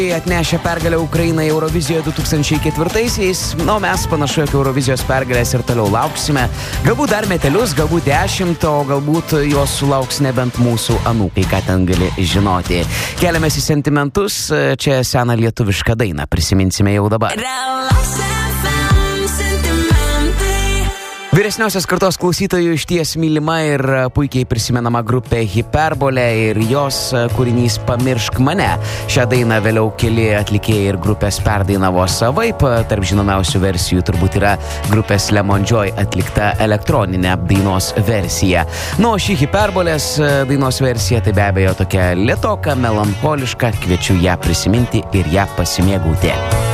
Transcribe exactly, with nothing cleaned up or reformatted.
atnešė pergalę Ukrainai Eurovizijoje du tūkstančiai ketvirtaisiais, na, mes panašu, jog Eurovizijos pergalės ir toliau lauksime. Galbūt dar metelius, galbūt dešimt, o galbūt jos sulauks nebent mūsų anūkai, ką ten gali žinoti. Keliamės į sentimentus, čia seną lietuvišką dainą, prisiminsime jau dabar. Vyresniosios kartos klausytojų išties mylima ir puikiai prisimenama grupė Hiperbolė ir jos kūrinys Pamiršk mane. Šią dainą vėliau keli atlikėjai ir grupės perdainavo savaip. Tarp žinomiausių versijų turbūt yra grupės Lemon Joy atlikta elektroninė dainos versija. Nu, o šį Hiperbolės dainos versija tai be abejo tokia lėtoka, melancholiška. Kviečiu ją prisiminti ir ją pasimėgauti.